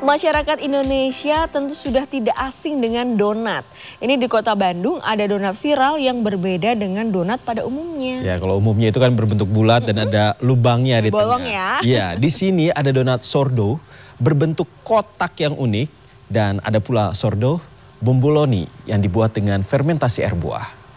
Masyarakat Indonesia tentu sudah tidak asing dengan donat. Ini di kota Bandung ada donat viral yang berbeda dengan donat pada umumnya. Ya, kalau umumnya itu kan berbentuk bulat dan ada lubangnya di bolong tengah. ya. Iya, di sini ada donat sourdough berbentuk kotak yang unik dan ada pula sourdough bomboloni yang dibuat dengan fermentasi air buah.